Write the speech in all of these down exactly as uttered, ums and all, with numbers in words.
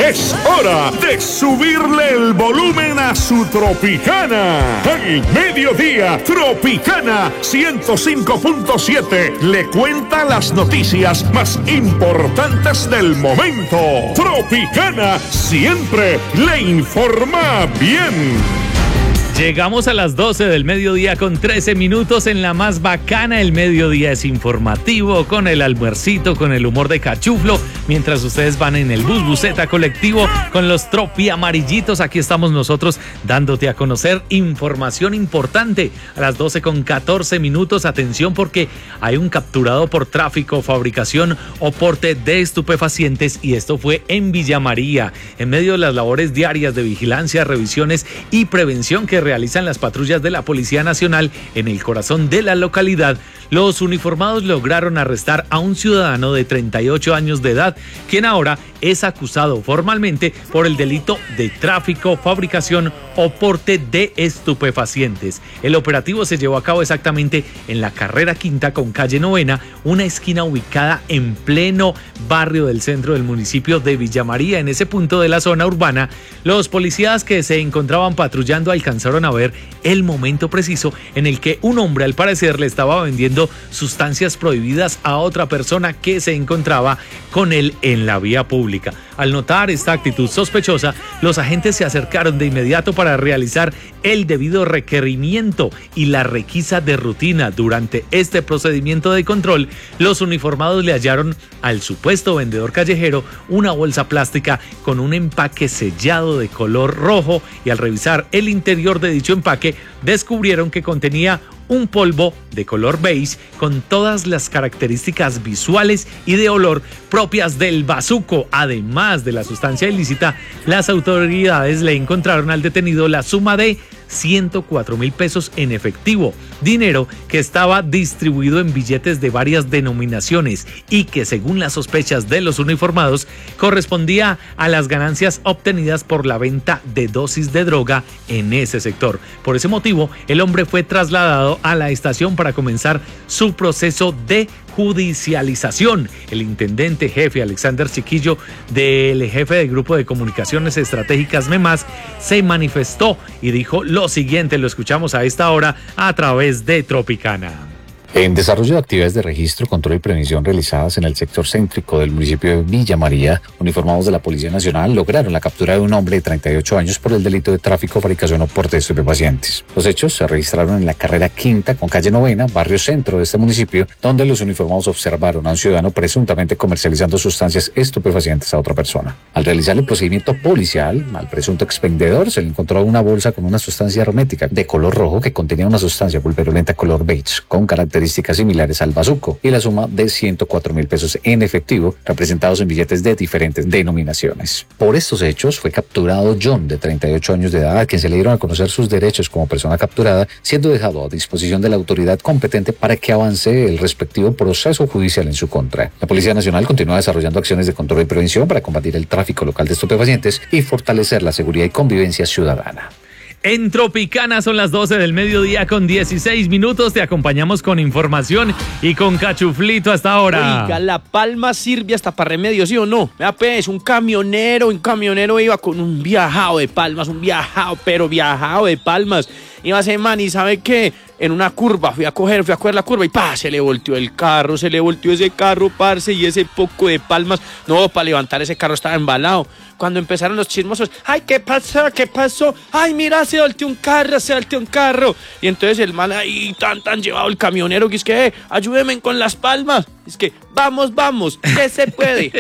Es hora de subirle el volumen a su Tropicana. Al mediodía, Tropicana ciento cinco punto siete le cuenta las noticias más importantes del momento. Tropicana siempre le informa bien. Llegamos a las doce del mediodía con trece minutos en la más bacana. El mediodía es informativo, con el almuercito, con el humor de cachuflo, mientras ustedes van en el bus, buseta colectivo, con los tropi amarillitos. Aquí estamos nosotros dándote a conocer información importante. A las doce con catorce minutos, atención porque hay un capturado por tráfico, fabricación o porte de estupefacientes, y esto fue en Villa María, en medio de las labores diarias de vigilancia, revisiones y prevención que realizan las patrullas de la Policía Nacional en el corazón de la localidad. Los uniformados lograron arrestar a un ciudadano de treinta y ocho años de edad, quien ahora es acusado formalmente por el delito de tráfico, fabricación o porte de estupefacientes. El operativo se llevó a cabo exactamente en la carrera quinta con calle novena, una esquina ubicada en pleno barrio del centro del municipio de Villa María. En ese punto de la zona urbana, los policías que se encontraban patrullando alcanzaron a ver el momento preciso en el que un hombre, al parecer, le estaba vendiendo sustancias prohibidas a otra persona que se encontraba con él en la vía pública. Al notar esta actitud sospechosa, los agentes se acercaron de inmediato para realizar el debido requerimiento y la requisa de rutina. Durante este procedimiento de control, los uniformados le hallaron al supuesto vendedor callejero una bolsa plástica con un empaque sellado de color rojo, y al revisar el interior de dicho empaque descubrieron que contenía un polvo de color beige con todas las características visuales y de olor propias del bazuco. Además de la sustancia ilícita, las autoridades le encontraron al detenido la suma de ciento cuatro mil pesos en efectivo, dinero que estaba distribuido en billetes de varias denominaciones y que, según las sospechas de los uniformados, correspondía a las ganancias obtenidas por la venta de dosis de droga en ese sector. Por ese motivo, el hombre fue trasladado a la estación para comenzar su proceso de judicialización. El intendente jefe Alexander Chiquillo, del jefe del Grupo de Comunicaciones Estratégicas MEMAS, se manifestó y dijo lo siguiente. Lo escuchamos a esta hora a través de Tropicana. En desarrollo de actividades de registro, control y prevención realizadas en el sector céntrico del municipio de Villa María, uniformados de la Policía Nacional lograron la captura de un hombre de treinta y ocho años por el delito de tráfico, fabricación o porte de estupefacientes. Los hechos se registraron en la carrera quinta con calle novena, barrio centro de este municipio, donde los uniformados observaron a un ciudadano presuntamente comercializando sustancias estupefacientes a otra persona. Al realizar el procedimiento policial, al presunto expendedor se le encontró una bolsa con una sustancia hermética de color rojo que contenía una sustancia pulverulenta color beige con características similares al bazuco, y la suma de ciento cuatro mil pesos en efectivo, representados en billetes de diferentes denominaciones. Por estos hechos fue capturado John, de treinta y ocho años de edad, a quien se le dieron a conocer sus derechos como persona capturada, siendo dejado a disposición de la autoridad competente para que avance el respectivo proceso judicial en su contra. La Policía Nacional continúa desarrollando acciones de control y prevención para combatir el tráfico local de estupefacientes y fortalecer la seguridad y convivencia ciudadana. En Tropicana son las doce del mediodía con dieciséis minutos. Te acompañamos con información y con cachuflito hasta ahora. Oiga, la palma sirve hasta para remedio, ¿sí o no? Vea pues, un camionero, un camionero iba con un viajado de palmas, un viajado, pero viajado de palmas. Iba ese man y ¿sabe qué? En una curva, fui a coger, fui a coger la curva y ¡pa! Se le volteó el carro, se le volteó ese carro, parce, y ese poco de palmas. No, para levantar ese carro estaba embalado. Cuando empezaron los chismosos, ¡ay, qué pasó, qué pasó! ¡Ay, mira, se volteó un carro, se volteó un carro! Y entonces el man ahí, tan, tan llevado el camionero, que es que, eh, ayúdenme con las palmas. Es que, vamos, vamos, que se puede.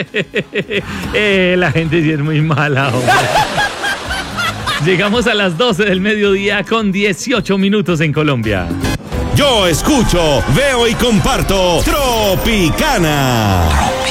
eh, la gente sí es muy mala, hombre. Llegamos a las doce del mediodía con dieciocho minutos en Colombia. Yo escucho, veo y comparto Tropicana.